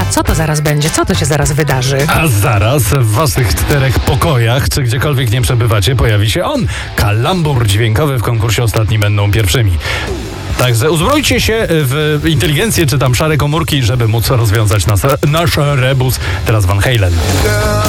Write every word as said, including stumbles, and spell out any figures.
co to zaraz będzie? Co to się zaraz wydarzy? A zaraz w waszych czterech pokojach, czy gdziekolwiek nie przebywacie, pojawi się on. Kalambur dźwiękowy w konkursie Ostatni będą pierwszymi. Także uzbrójcie się w inteligencję czy tam szare komórki, żeby móc rozwiązać nas, nasz rebus. Teraz Van Halen.